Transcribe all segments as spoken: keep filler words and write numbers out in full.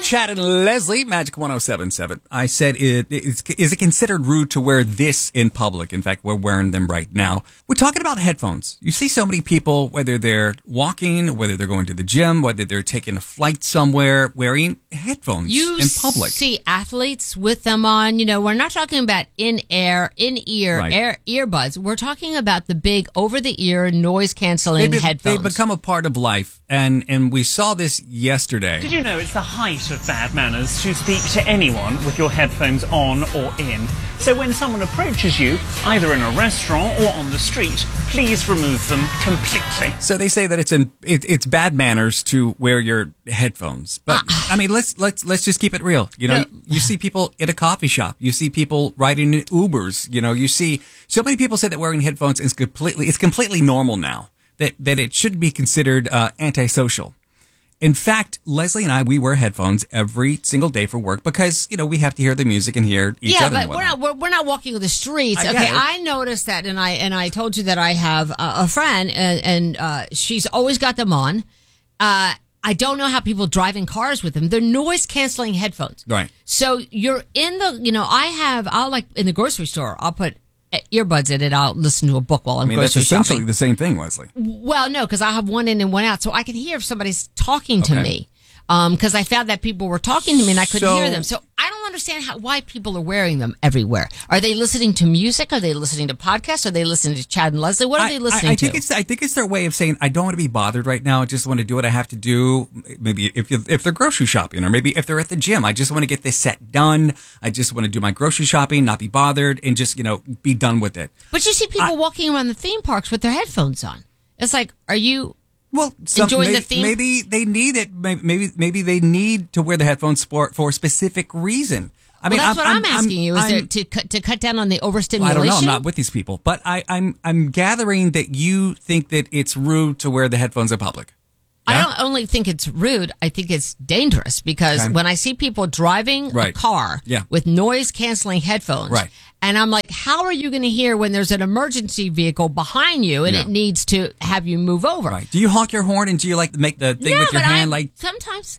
Chad and Leslie, Magic one oh seven point seven. I said, it, is, is it considered rude to wear this in public? In fact, we're wearing them right now. We're talking about headphones. You see so many people, whether they're walking, whether they're going to the gym, whether they're taking a flight somewhere, wearing headphones you in public. See athletes with them on. You know, we're not talking about in-air, in-ear, Right. air, earbuds. We're talking about the big over-the-ear noise-canceling They, headphones. They've become a part of life, and, and we saw this yesterday. Did you know it's the height of bad manners to speak to anyone with your headphones on or in? So when someone approaches you, either in a restaurant or on the street, please remove them completely. So they say that it's in, it, it's bad manners to wear your headphones, but uh, I mean, let's let's let's just keep it real. You know, no. you see people at a coffee shop, you see people riding in Ubers. You know, you see so many people say that wearing headphones is completely it's completely normal now. That that it should be considered uh, antisocial. In fact, Leslie and I, we wear headphones every single day for work because, you know, we have to hear the music and hear each yeah, other. Yeah, but we're not, we're, we're not walking the streets. I okay, get it. I noticed that, and I and I told you that I have a, a friend, and, and uh, she's always got them on. Uh, I don't know how people drive in cars with them. They're noise-canceling headphones. Right. So you're in the, you know, I have, I'll like, in the grocery store, I'll put earbuds in it. I'll listen to a book while I'm I mean, grocery that's essentially shopping. the same thing, Leslie. Well, no, because I have one in and one out, so I can hear if somebody's talking to Okay. me. Um, because I found that people were talking to me and I couldn't So- hear them. So I don't understand how why people are wearing them everywhere. Are they listening to music? Are they listening to podcasts? Are they listening to Chad and Leslie? What are I, they listening I, I to? think it's I think it's their way of saying I don't want to be bothered right now. I just want to do what I have to do. Maybe if you, if they're grocery shopping, or maybe if they're at the gym, I just want to get this set done. I just want to do my grocery shopping, not be bothered, and just you know be done with it. But you see people I- walking around the theme parks with their headphones on. It's like, are you? Well, some, Enjoying maybe, the theme? maybe they need it. Maybe maybe they need to wear the headphones for for a specific reason. I mean, Well, that's I'm, what I'm, asking you. Is there I'm- to cut to cut down on the Well, overstimulation? I don't know. I'm not with these people, but I, I'm I'm gathering that you think that it's rude to wear the headphones in public. I Yeah? don't only think it's rude, I think it's dangerous because Okay. when I see people driving a Right. car Yeah. with noise canceling headphones, Right. and I'm like, how are you going to hear when there's an emergency vehicle behind you and Yeah. it needs to have you move over? Right? Do you honk your horn and do you like make the thing Yeah, with your but hand I, like? sometimes.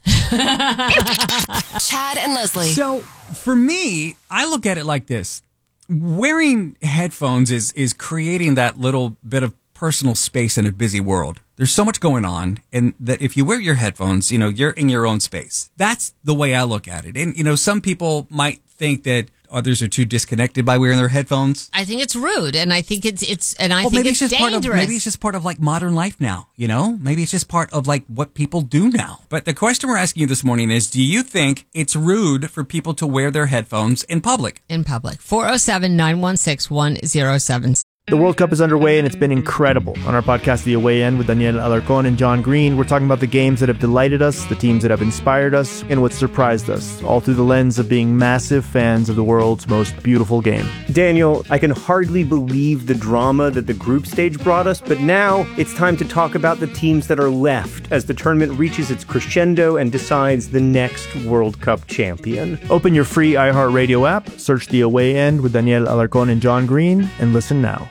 Chad and Leslie. So for me, I look at it like this: wearing headphones is is creating that little bit of personal space in a busy world. There's so much going on, and that if you wear your headphones, you know, you're in your own space. That's the way I look at it. And, you know, some people might think that others are too disconnected by wearing their headphones. I think it's rude, and I think it's it's and I Well, think maybe it's, it's just dangerous. part of maybe it's just part of like modern life now, you know? Maybe it's just part of like what people do now. But the question we're asking you this morning is, do you think it's rude for people to wear their headphones in public? in public. four oh seven, nine one six, one oh seven six. The World Cup is underway and it's been incredible. On our podcast, The Away End, with Daniel Alarcón and John Green, we're talking about the games that have delighted us, the teams that have inspired us, and what surprised us, all through the lens of being massive fans of the world's most beautiful game. Daniel, I can hardly believe the drama that the group stage brought us, but now it's time to talk about the teams that are left as the tournament reaches its crescendo and decides the next World Cup champion. Open your free iHeartRadio app, search The Away End with Daniel Alarcón and John Green, and listen now.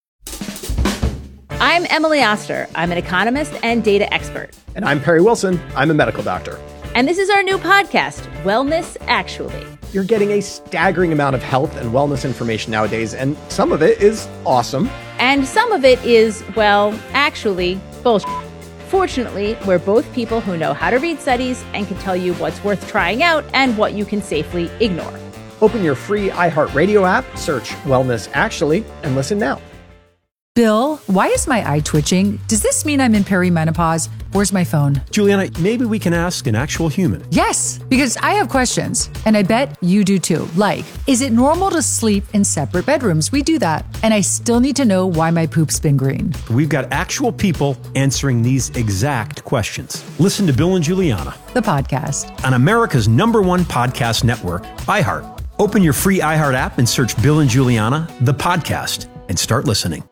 I'm Emily Oster. I'm an economist and data expert. And I'm Perry Wilson. I'm a medical doctor. And this is our new podcast, Wellness Actually. You're getting a staggering amount of health and wellness information nowadays, and some of it is awesome. And some of it is, well, actually, bullshit. Fortunately, we're both people who know how to read studies and can tell you what's worth trying out and what you can safely ignore. Open your free iHeartRadio app, search Wellness Actually, and listen now. Bill, why is my eye twitching? Does this mean I'm in perimenopause? Where's my phone? Juliana, maybe we can ask an actual human. Yes, because I have questions, and I bet you do too. Like, is it normal to sleep in separate bedrooms? We do that. And I still need to know why my poop's been green. We've got actual people answering these exact questions. Listen to Bill and Juliana, The podcast. on America's number one podcast network, iHeart. Open your free iHeart app and search Bill and Juliana, the podcast, and start listening.